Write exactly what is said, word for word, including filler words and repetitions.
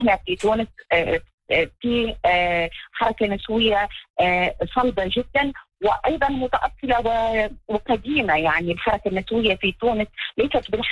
هنا في تونس في حركة نسوية صلبة جدا وأيضا متأصلة وقديمة. يعني الحركة النسوية في تونس ليست بالحركة